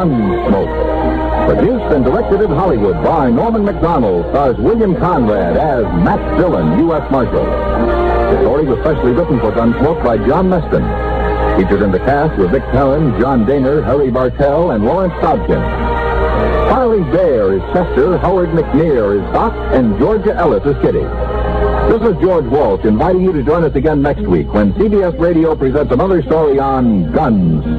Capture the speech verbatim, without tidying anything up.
Gunsmoke. Produced and directed in Hollywood by Norman Macdonald, stars William Conrad as Matt Dillon, U S Marshal. The story was specially written for Gunsmoke by John Meston. Featured in the cast were Vic Perrin, John Daner, Harry Bartell, and Lawrence Dobkin. Farley Bear is Chester, Howard McNear is Doc, and Georgia Ellis is Kitty. This is George Walsh inviting you to join us again next week when C B S Radio presents another story on guns.